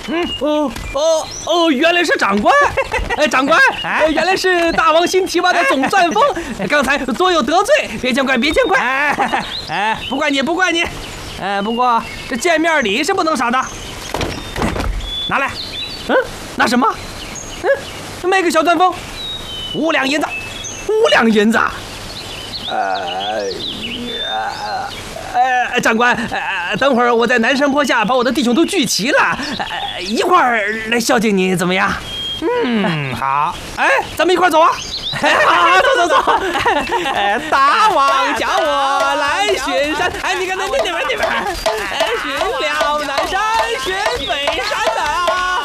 原来是长官。长官，原来是大王新提拔的总钻锋。刚才左有得罪，别见怪，别见怪。不怪你，不怪你。不过这见面礼是不能少的。拿来。拿什么？卖个小钻锋，5两银子。5两银子。长官，等会儿我在南山坡下把我的弟兄都聚齐了，一块儿来孝敬你，怎么样？ 好。 咱们一块儿走啊！ 好，走。大王叫我来巡山， 你看，你们，巡了南山，巡北山呐。